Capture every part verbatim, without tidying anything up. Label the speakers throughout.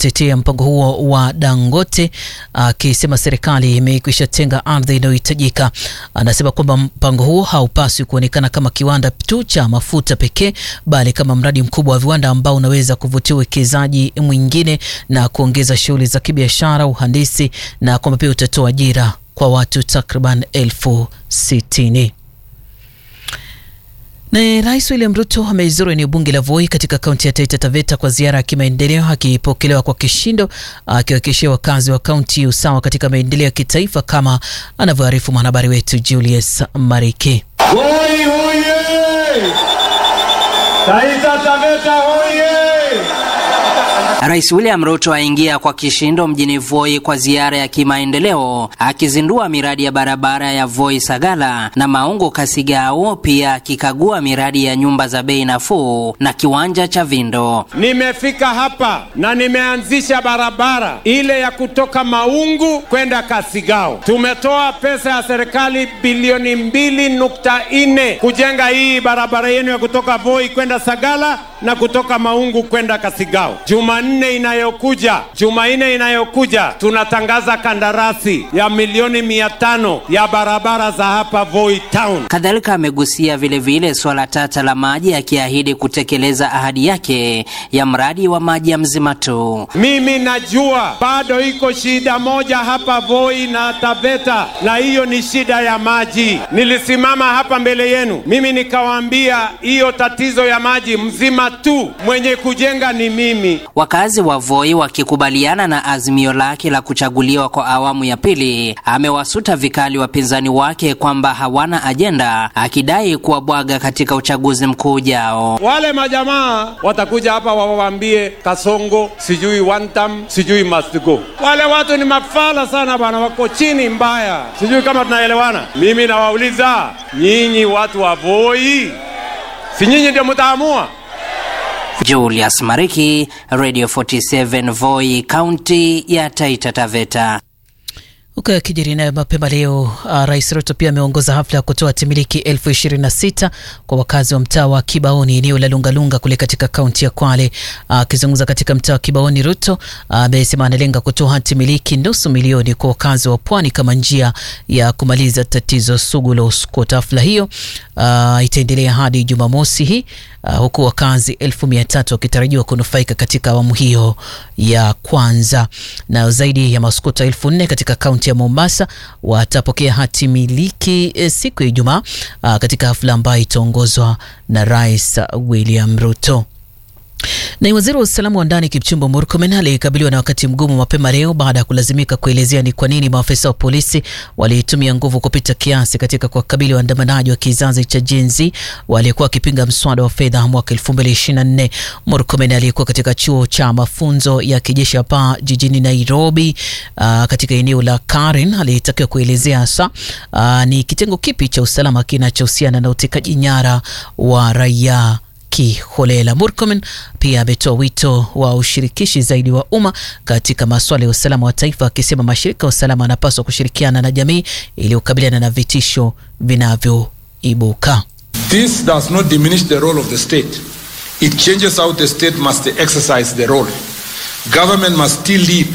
Speaker 1: ametetea mpango huo wa Dangote akisema serikali imekwisha tenga ardhi inayohitajika. Anasema kwamba mpango huo haupaswi kuonekana kama kiwanda tu cha mafuta pekee, bali kama mradi mkubwa wa viwanda ambao unaweza kuvutia uwekezaji mwingine na kuongeza shughuli za kibiashara, uhandisi, na kwamba pia utatoa ajira kwa watu takriban elfu sitini. Na Rais William Ruto amezuru eneo bunge la Voi katika kaunti ya Taita Taveta kwa ziara ya kimaendeleo, akipokelewa kwa kishindo, akiwahakikishia wakazi wa kaunti usawa katika maendeleo ya kitaifa, kama anavyoarifu mwanahabari wetu Julius Mariki.
Speaker 2: Voi hoye! Taita Taveta hoye!
Speaker 3: Rais William Ruto aingia kwa kishindo mjini Voi kwa ziara ya kimaendeleo, akizindua miradi ya barabara ya Voi Sagala na Maungu Kasigao, pia akikagua miradi ya nyumba za bei nafuu na kiwanja cha Vindo.
Speaker 2: Nimefika hapa na nimeanzisha barabara ile ya kutoka Maungu kwenda Kasigao. Tumetoa pesa ya serikali bilioni mbili nukta nne kujenga hii barabara yenu ya kutoka Voi kwenda Sagala na kutoka Maungu kwenda Kasigao. Jumanne inayokuja, Jumanne inayokuja tunatangaza kandarasi ya milioni mia tano ya barabara za hapa Voi Town.
Speaker 3: Kadhalika amegusia vile vile swala tata la maji, akiahidi kutekeleza ahadi yake ya mradi wa maji ya Mzima Tu.
Speaker 2: Mimi najua bado iko shida moja hapa Voi na Taveta, na hiyo ni shida ya maji. Nilisimama hapa mbele yenu mimi nikawaambia hiyo tatizo ya maji Mzima Tu mwenye kujenga ni mimi.
Speaker 3: Wakazi wa Voi wakikubaliana na azimio lake la kuchaguliwa kwa awamu ya pili, amewasuta vikali wapinzani wake kwamba hawana ajenda, akidai kuwabwaga katika uchaguzi mkuu ujao.
Speaker 2: Wale majamaa watakuja hapa wawaambie Kasongo sijui one term sijui must go. Wale watu ni mafala sana bana, wako chini mbaya. Sijui kama tunaelewana. Mimi nawauliza nyinyi watu wa Voi, si nyinyi ndio mtaamua?
Speaker 3: Julius Mariki, Radio forty-seven, Voi, kaunti ya Taita Taveta.
Speaker 1: Uka kijiri na mapema leo, uh, Rais Ruto pia ameongoza hafla ya kutoa timiliki elfu ishirini na sita kwa wakazi wa mtaa wa Kibaoni, eneo la Lungalunga kule katika kaunti ya Kwale. Akizungumza uh, katika mtaa wa Kibaoni, Ruto amesema uh, analenga kutoa timiliki nusu milioni kwa wakazi wa pwani kama njia ya kumaliza tatizo sugu la uskota. Hafla hiyo uh, itaendelea hadi Jumamosi hii, uh, huku wakazi elfu mia tatu wakitarajiwa kunufaika katika awamu hiyo ya kwanza, na zaidi ya maskota elfu nne katika kaunti ya Mombasa watapokea hati miliki e, siku ya Ijumaa katika hafla ambayo itaongozwa na Rais William Ruto. Na waziri wa usalama wa ndani Kipchumba Murkomen alikabiliwa na wakati mgumu mapema leo baada ya kulazimika kuelezea ni kwa nini maafisa wa polisi walitumia nguvu kupita kiasi katika kuwakabili waandamanaji wa kizazi cha Gen Z waliokuwa wakipinga mswada wa fedha mwaka elfu mbili ishirini na nne. Murkomen aliyekuwa katika chuo cha mafunzo ya kijeshi hapa jijini Nairobi uh, katika eneo la Karen alitakiwa kuelezea hasa uh, ni kitengo kipi cha usalama kinachohusiana na utekaji nyara wa raia kiholela. Murkomen pia ametoa wito wa ushirikishi zaidi wa umma katika masuala ya usalama wa taifa, akisema mashirika ya usalama yanapaswa kushirikiana na jamii ili kukabiliana na vitisho vinavyoibuka.
Speaker 4: This does not diminish the role of the state. It changes how the state must exercise the role. Government must still lead.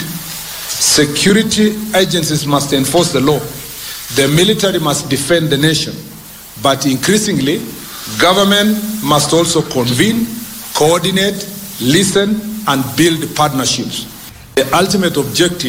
Speaker 4: Security agencies must enforce the law. The military must defend the nation. But increasingly, government must also convene, coordinate, listen, and build partnerships. The ultimate objective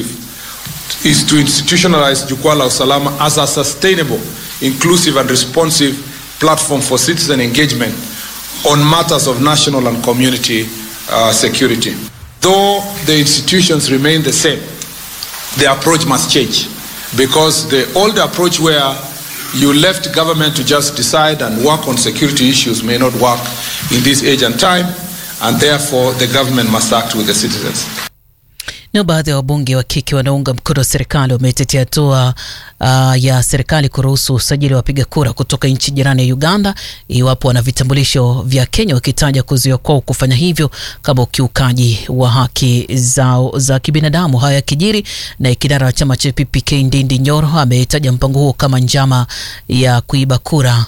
Speaker 4: is to institutionalize Jukwaa la Usalama as a sustainable, inclusive, and responsive platform for citizen engagement on matters of national and community uh, security. Though the institutions remain the same, the approach must change, because the old approach where you left government to just decide and work on security issues may not work in this age and time, and therefore the government must act with the citizens.
Speaker 1: Na baadhi ya wabunge wa kike wanaunga mkono serikali wametetea hatua uh, ya serikali kuruhusu usajili wa wapiga kura kutoka nchi jirani ya Uganda iwapo wana vitambulisho vya Kenya, wakitaja kuzuia kwao kufanya hivyo kama ukiukaji wa haki zao za kibinadamu. Haya kijiri na kinara wa chama cha P P K Ndindi Nyoro ametaja mpango huo kama njama ya kuiba kura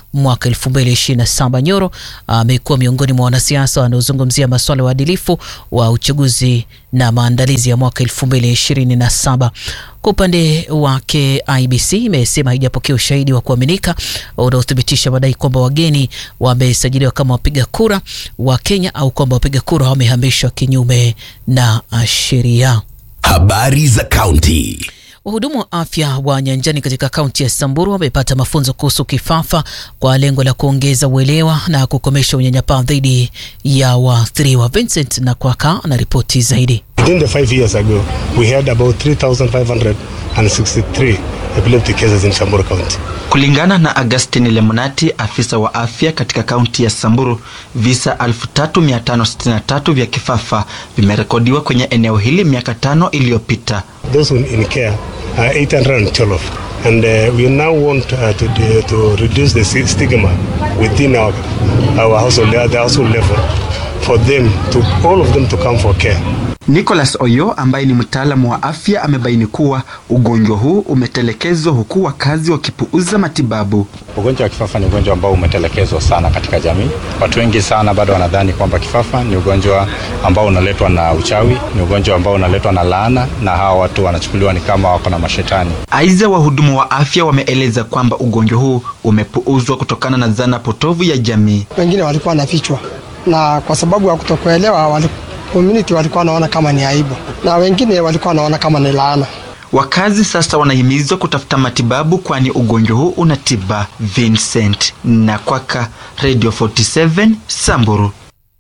Speaker 1: mwaka elfu mbili ishirini na saba. Nyoro amekuwa miongoni mwa wanasiasa wanaozungumzia masuala ya uadilifu wa uchaguzi na maandalizi ya mwaka elfu mbili ishirini na saba. Kwa upande wake I B C imesema haijapokea ushahidi wa kuaminika unaothibitisha madai kwamba wageni wamesajiliwa kama wapiga kura wa Kenya au kwamba wapiga kura wamehamishwa kinyume na sheria.
Speaker 5: Habari za kaunti.
Speaker 1: Wahudumu wa afya wa nyanjani katika kaunti ya Samburu wamepata mafunzo kuhusu kifafa kwa lengo la kuongeza uelewa na kukomesha unyanyapaa dhidi ya waathiriwa. Vincent Nakwaka ana ripoti zaidi.
Speaker 6: Within the five years ago, we had about three thousand five hundred sixty-three epileptic cases in Samburu County.
Speaker 7: Kulingana na Augustine Lemunati, afisa wa afya katika kaunti ya Samburu, visa elfu tatu mia tano sitini na tatu vya kifafa vimerekodiwa kwenye eneo hili miaka tano iliyopita.
Speaker 6: Those in care are eight hundred twelve, and uh, we now want uh, to uh, to reduce the stigma within our our household, the household level, for them to all of them to come for care.
Speaker 7: Nicholas Oyo ambaye ni mtaalamu wa afya amebaini kuwa ugonjwa huu umetelekezwa huku wakazi wakipuuza matibabu.
Speaker 8: Ugonjwa wa kifafa ni ugonjwa ambao umetelekezwa sana katika jamii. Watu wengi sana bado wanadhani kwamba kifafa ni ugonjwa ambao unaletwa na uchawi, ni ugonjwa ambao unaletwa na laana, na hawa watu wanachukuliwa ni kama wako na mashetani.
Speaker 7: Aidha, wahudumu wa afya wameeleza kwamba ugonjwa huu umepuuzwa kutokana na dhana potovu ya jamii.
Speaker 9: Wengine walikuwa wanafichwa, na kwa sababu ya kutokuelewa walikuwa community walikuwa wanaona kama ni aibu, na wengine walikuwa wanaona kama ni laana.
Speaker 7: Wakazi sasa wanahimizwa kutafuta matibabu kwani ugonjwa huu unatiba. Vincent Nakwaka, Radio forty-seven, Samburu.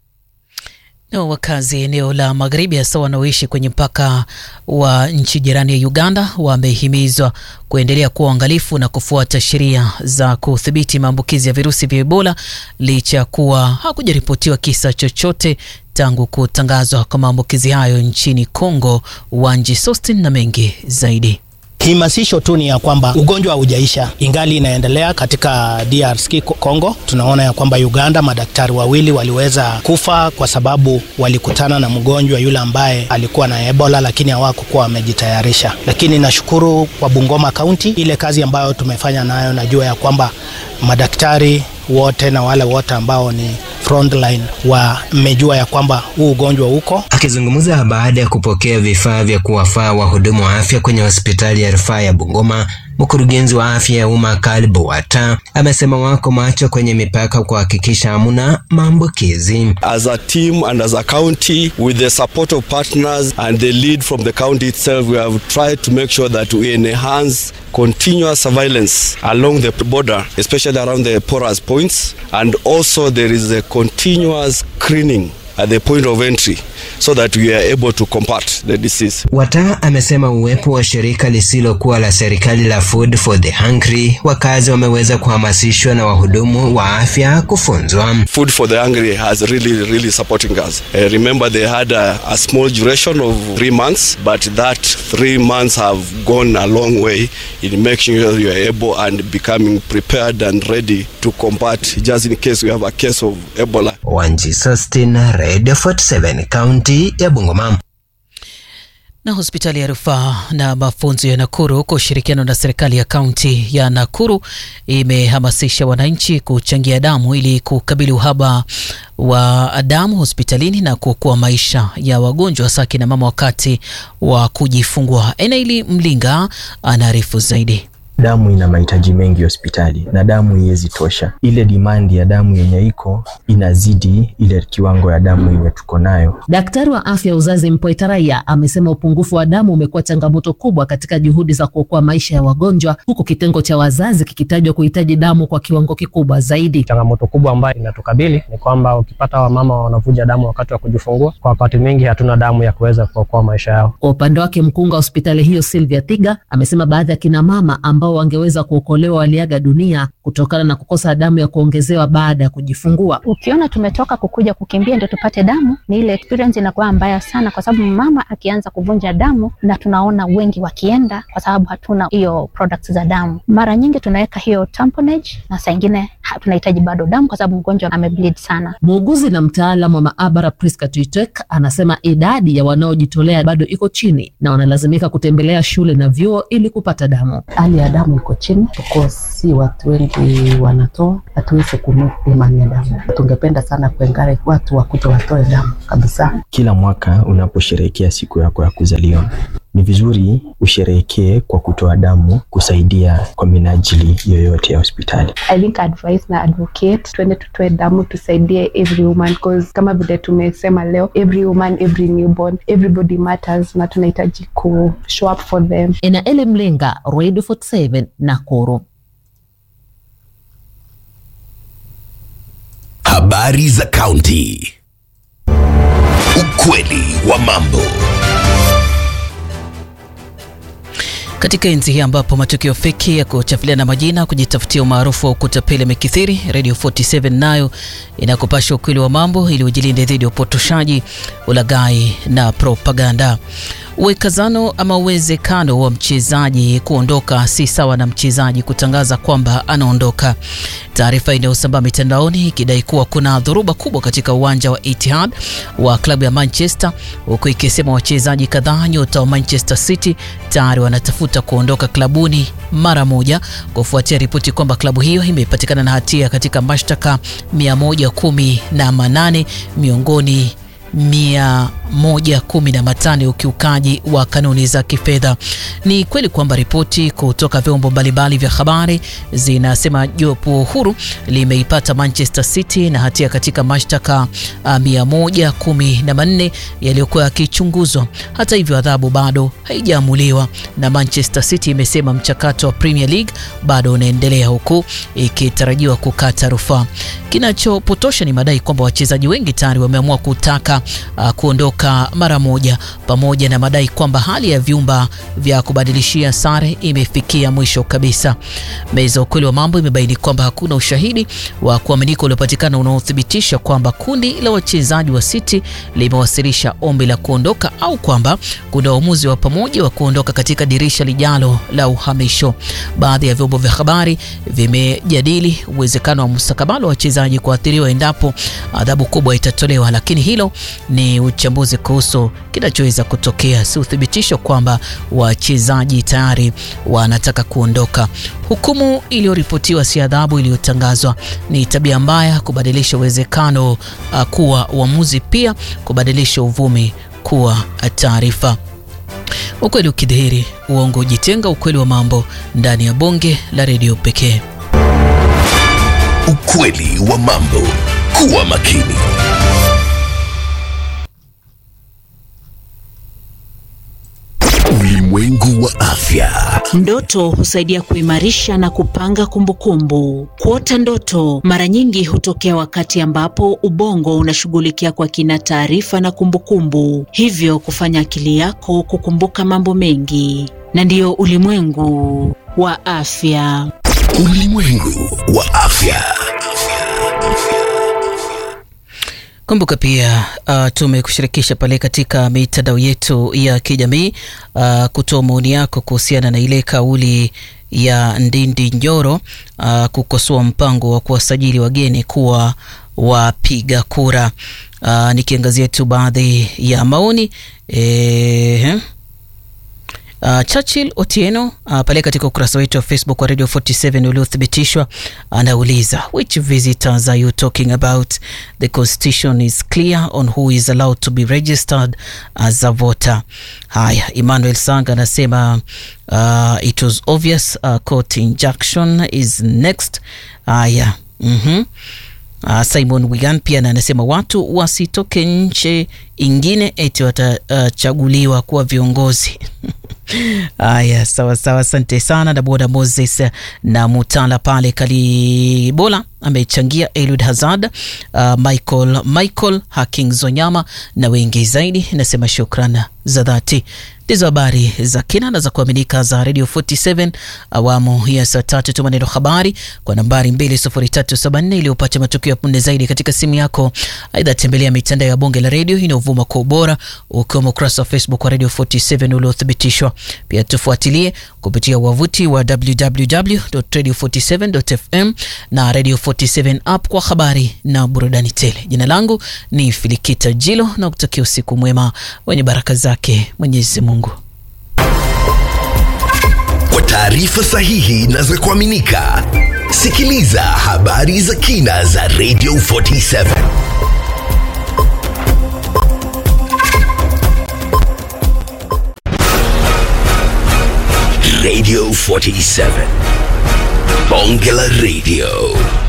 Speaker 1: Na wakazi eneo la magharibi hasa wanaoishi kwenye mpaka wa nchi jirani ya Uganda wamehimizwa kuendelea kuwa waangalifu na kufuata sheria za kudhibiti maambukizi ya virusi vya Ebola licha kuwa hakujaripotiwa kisa chochote tangu kutangazwa kwa maambukizi hayo nchini Kongo. Wanji Sostin na mengi zaidi.
Speaker 10: Himasisho tu ni ya kwamba ugonjwa haujaisha, ingali inaendelea katika D R C Kongo. Tunaona ya kwamba Uganda madaktari wawili waliweza kufa kwa sababu walikutana na mgonjwa yule ambaye alikuwa na Ebola, lakini hawakuwa wamejitayarisha. Lakini nashukuru kwa Bungoma County, ile kazi ambayo tumefanya nayo, najua ya kwamba madaktari wote na wale wote ambao ni frontline wamejua ya kwamba huu ugonjwa uko.
Speaker 11: Akizungumza baada ya kupokea vifaa vya kuwafaa wahudumu wa afya kwenye hospitali ya rufaa ya Bungoma, mkurugenzi wa afya ya umma Kalbo Wata amesema wako macho kwenye mipaka kuhakikisha hamna maambukizi.
Speaker 12: As a team and as a county, with the support of partners and the lead from the county itself, we have tried to make sure that we enhance continuous surveillance along the border, especially around the porous points, and also there is a continuous screening at the point of entry so that we are able to combat the disease.
Speaker 11: Wata amesema uwepo wa shirika lisilokuwa la serikali la Food for the Hungry, wakazi wameweza kuhamasishwa na wahudumu wa afya kufunzwa.
Speaker 12: Food for the Hungry has really really supporting us. Uh, remember they had a, a small duration of three months, but that three months have gone a long way in making sure you are able and becoming prepared and ready to combat just in case we have a case of Ebola.
Speaker 11: Wanji Sustin, Radio forty-seven, County ya Bungoma.
Speaker 1: Na hospitali ya rufaa na mafunzo ya Nakuru kwa ushirikiano na serikali ya kaunti ya Nakuru imehamasisha wananchi kuchangia damu ili kukabili uhaba wa damu hospitalini na kuokoa maisha ya wagonjwa hasa kina mama wakati wa kujifungua. Enaili Mlinga anaarifu zaidi.
Speaker 13: Damu ina mahitaji mengi hospitali na damu haiwezi tosha. Ile demand ya damu yenye iko inazidi ile kiwango ya damu yenye tuko nayo.
Speaker 14: Daktari wa afya uzazi Mpoitaraya amesema upungufu wa damu umekuwa changamoto kubwa katika juhudi za kuokoa maisha ya wagonjwa, huku kitengo cha wazazi kikitajwa kuhitaji damu kwa kiwango kikubwa zaidi.
Speaker 15: Changamoto kubwa ambayo inatukabili ni kwamba ukipata wamama wanavuja damu wakati wa kujifungua, kwa wakati mwingi hatuna damu ya kuweza kuokoa maisha yao.
Speaker 14: Kwa upande wake mkunga hospitali hiyo Sylvia Tiga amesema baadhi ya kina mama ambao wangeweza kuokolewa waliaga dunia kutokana na kukosa damu ya kuongezewa baada ya kujifungua.
Speaker 16: Ukiona tumetoka kukuja kukimbia ndio tupate damu, ni ile experience inakuwa mbaya sana, kwa sababu mama akianza kuvunja damu, na tunaona wengi wakienda kwa sababu hatuna hiyo products za damu. Mara nyingi tunaweka hiyo tamponage na saa nyingine tunahitaji bado damu kwa sababu mgonjwa amebleed sana.
Speaker 14: Muuguzi na mtaalamu wa maabara Priska Tuitek anasema idadi ya wanaojitolea bado iko chini na wanalazimika kutembelea shule na vyuo ili kupata damu.
Speaker 17: Hali ya damu iko chini, because si watu wengi wanatoa, hatuwezi kumove demand ya damu. Tungependa sana kuencourage watu wakuja watoe damu kabisa.
Speaker 13: Kila mwaka unaposherehekea siku yako ya kuzaliwa, ni vizuri usherehekee kwa kutoa damu kusaidia kwa minajili yoyote ya hospitali.
Speaker 18: I think advice na advocate twende tutoe damu tusaidie every woman, because kama vile tumesema leo, every woman, every newborn, everybody matters, na tunahitaji ku show up for them.
Speaker 14: Ina Eli Mlinga, Radio forty-seven, Nakuru.
Speaker 5: Habari za kaunti. Ukweli wa mambo.
Speaker 1: Katika enzi hii ambapo matukio feki ya kuchafuliana majina, kujitafutia umaarufu wa kutapeli mekithiri, Radio forty-seven nayo inakupasha ukweli wa mambo ili ujilinde dhidi ya upotoshaji, ulaghai na propaganda. Uwekazano ama uwezekano wa mchezaji kuondoka si sawa na mchezaji kutangaza kwamba anaondoka. Taarifa inayosambaa mitandaoni ikidai kuwa kuna dhoruba kubwa katika uwanja wa Etihad wa klabu ya Manchester, huku ikisema wachezaji kadhaa nyota wa Manchester City tayari wanatafuta kuondoka klabuni mara moja, kufuatia ripoti kwamba klabu hiyo imepatikana na hatia katika mashtaka mia moja kumi na manane miongoni mia moja kumi na matano ukiukaji wa kanuni za kifedha. Ni kweli kwamba ripoti kutoka vyombo mbalimbali vya habari zinasema jopo huru limeipata Manchester City na hatia katika mashtaka uh, mia moja kumi na manne yaliyokuwa yakichunguzwa. Hata hivyo, adhabu bado haijaamuliwa na Manchester City imesema mchakato wa Premier League bado unaendelea, huku ikitarajiwa kukata rufaa. Kinachopotosha ni madai kwamba wachezaji wengi tayari wameamua kutaka uh, kuondoka mara moja, pamoja na madai kwamba hali ya vyumba vya kubadilishia sare imefikia mwisho kabisa. Meza ukweli wa mambo imebaini kwamba hakuna ushahidi wa kuaminika uliopatikana unaothibitisha kwamba kundi la wachezaji wa City limewasilisha ombi la kuondoka au kwamba kuna uamuzi wa pamoja wa kuondoka katika dirisha lijalo la uhamisho. Baadhi ya vyombo vya habari vimejadili uwezekano wa mustakabali wa wachezaji kuathiriwa endapo adhabu kubwa itatolewa, lakini hilo ni uchambuzi kuhusu kinachoweza kutokea, si uthibitisho kwamba wachezaji tayari wanataka kuondoka. Hukumu iliyoripotiwa si adhabu iliyotangazwa. Ni tabia mbaya kubadilisha uwezekano uh, kuwa uamuzi, pia kubadilisha uvumi kuwa taarifa. Ukweli ukidhihiri, uongo ujitenga. Ukweli wa mambo ndani ya bonge la redio pekee.
Speaker 5: Ukweli wa mambo. Kuwa makini. Ulimwengu wa afya.
Speaker 19: Ndoto husaidia kuimarisha na kupanga kumbukumbu. Kuota ndoto mara nyingi hutokea wakati ambapo ubongo unashughulikia kwa kina taarifa na kumbukumbu, hivyo kufanya akili yako kukumbuka mambo mengi. Na ndiyo ulimwengu wa afya.
Speaker 5: Ulimwengu wa afya.
Speaker 1: Kumbuka pia uh, tumekushirikisha pale katika mitandao yetu ya kijamii uh, kutoa maoni yako kuhusiana na ile kauli ya Ndindi Nyoro uh, kukosoa mpango wa kuwasajili wageni kuwa wapiga kura. Uh, nikiangazia tu baadhi ya maoni eh Uh, Churchill Otieno uh, pale katika ukurasa wetu wa Facebook wa Radio forty-seven uliothibitishwa anauliza, which visitors are you talking about? The constitution is clear on who is allowed to be registered as a voter. Haya, Emmanuel Sanga anasema uh, it was obvious uh, court injunction is next. Haya, mhm. Uh, Simon Wigan pia anasema watu wasitoke nje ingine eti watachaguliwa uh, kuwa viongozi. Aya, sawa sawa, asante sana. Na Boda Moses na Mutala pale Kalibola amechangia, Eliud Hazard, uh, Michael Michael Hacking Zonyama na wengi zaidi. Nasema shukrani za dhati. Ndizo habari za kina na za kuaminika za Radio forty-seven awamu ya saa tatu. Tuma neno habari kwa nambari mbili sufuri tatu saba nne ili upate matukio ya punde zaidi katika simu yako. Aidha, tembelea mitandao ya bonge la radio inayovuma kwa ubora, ukiwemo ukurasa wa Facebook wa Radio forty-seven uliothibitishwa. Pia tufuatilie kupitia wavuti wa w w w dot radio forty-seven dot f m na Radio forty-seven app kwa habari na burudani tele. Jina langu ni Filikita Jilo na kutakia usiku mwema wenye baraka zake Mwenyezi Mungu.
Speaker 5: Kwa taarifa sahihi na za kuaminika, sikiliza habari za kina za Radio forty-seven. Radio forty-seven. Bonge la Radio.